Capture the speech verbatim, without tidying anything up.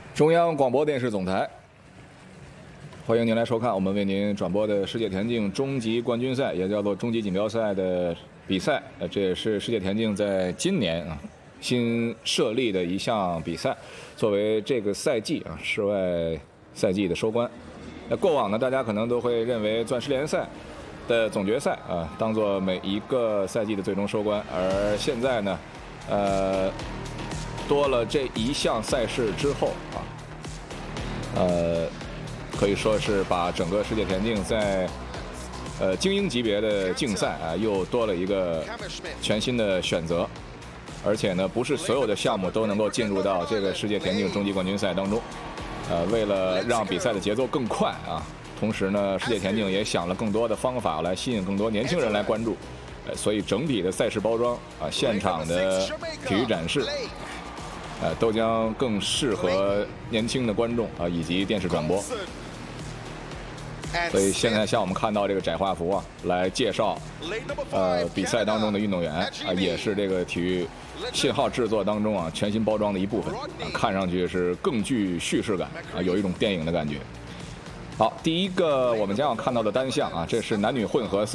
中央广播电视总台，欢迎您来收看我们为您转播的世界田径终极冠军赛，也叫做终极锦标赛的比赛。呃，这也是世界田径在今年啊新设立的一项比赛，作为这个赛季啊室外赛季的收官。那过往呢，大家可能都会认为钻石联赛的总决赛啊当做每一个赛季的最终收官，而现在呢，呃。多了这一项赛事之后啊，呃，可以说是把整个世界田径在呃精英级别的竞赛啊，又多了一个全新的选择，而且呢，不是所有的项目都能够进入到这个世界田径终极冠军赛当中。呃，为了让比赛的节奏更快啊，同时呢，世界田径也想了更多的方法来吸引更多年轻人来关注，呃，所以整体的赛事包装啊，现场的体育展示。呃，都将更适合年轻的观众啊，以及电视转播。所以现在像我们看到这个窄画幅啊，来介绍呃比赛当中的运动员啊，也是这个体育信号制作当中啊全新包装的一部分啊，看上去是更具叙事感啊，有一种电影的感觉。好，第一个我们将要看到的单项啊，这是男女混合